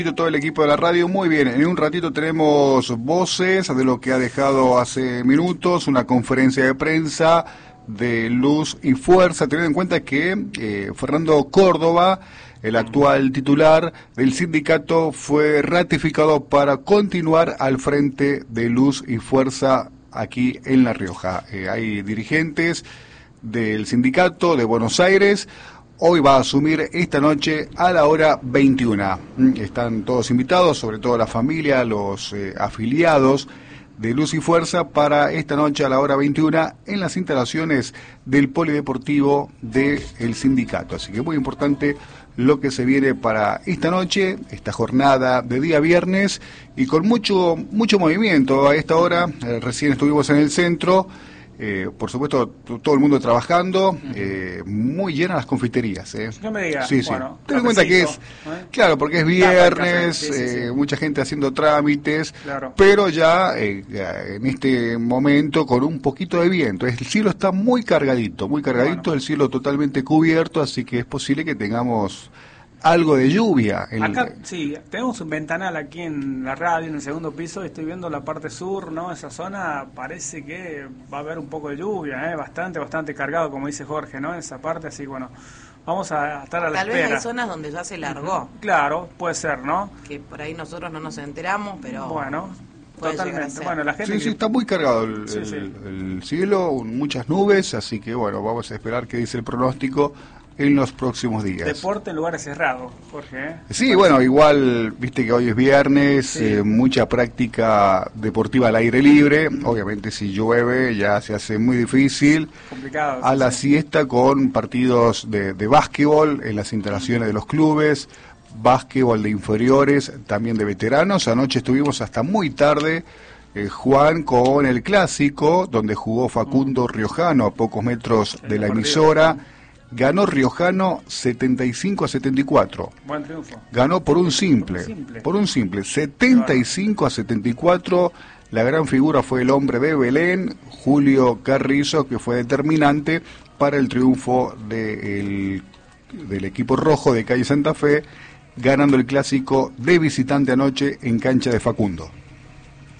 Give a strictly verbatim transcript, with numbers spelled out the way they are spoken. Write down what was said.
Todo el equipo de la radio, muy bien. En un ratito tenemos voces de lo que ha dejado hace minutos una conferencia de prensa de Luz y Fuerza, teniendo en cuenta que eh, Fernando Córdoba, el actual titular del sindicato, fue ratificado para continuar al frente de Luz y Fuerza aquí en La Rioja. Eh, hay dirigentes del sindicato de Buenos Aires. Hoy va a asumir esta noche a la hora veintiuna. Están todos invitados, sobre todo la familia, los eh, afiliados de Luz y Fuerza, para esta noche a la hora veintiuna en las instalaciones del polideportivo del sindicato. Así que muy importante lo que se viene para esta noche, esta jornada de día viernes, y con mucho mucho movimiento a esta hora. Eh, recién estuvimos en el centro. Eh, por supuesto, todo el mundo trabajando, eh, muy llenas las confiterías. Eh. No me digas, sí, sí. Bueno, ten en cuenta que es, ¿eh? Claro, porque es viernes, sí, sí, eh, sí. mucha gente haciendo trámites, Claro. pero ya eh, en este momento con un poquito de viento. El cielo está muy cargadito, muy cargadito, Bueno. el cielo totalmente cubierto, así que es posible que tengamos algo de lluvia. En Acá, el... sí, tenemos un ventanal aquí en la radio, en el segundo piso, estoy viendo la parte sur, ¿no? Esa zona parece que va a haber un poco de lluvia, ¿eh? Bastante, bastante cargado, como dice Jorge, ¿no? Esa parte, así, bueno, vamos a estar a la Tal espera. vez hay zonas donde ya se largó, Claro, puede ser, ¿no? que por ahí nosotros no nos enteramos, pero Bueno, puede llegar a totalmente. ser. Bueno, la gente Sí, que- sí, está muy cargado el, Sí, el- sí. el cielo, muchas nubes, así que bueno, vamos a esperar qué dice el pronóstico en los próximos días. Deporte en lugares cerrados, Jorge, ¿eh? Sí, bueno, igual, viste que hoy es viernes, Sí. eh, mucha práctica deportiva al aire libre. Obviamente si llueve ya se hace muy difícil. Complicado. A sí, la sí. siesta con partidos de, de básquetbol en las instalaciones de los clubes, básquetbol de inferiores, también de veteranos. Anoche estuvimos hasta muy tarde, eh, Juan, con el clásico, donde jugó Facundo Riojano a pocos metros de la partido. emisora. Ganó Riojano setenta y cinco a setenta y cuatro. Buen triunfo. Ganó por un simple, Por un simple. por un simple, setenta y cinco a setenta y cuatro. La gran figura fue el hombre de Belén, Julio Carrizo, que fue determinante para el triunfo de el- del equipo rojo de Calle Santa Fe, ganando el clásico de visitante anoche en cancha de Facundo.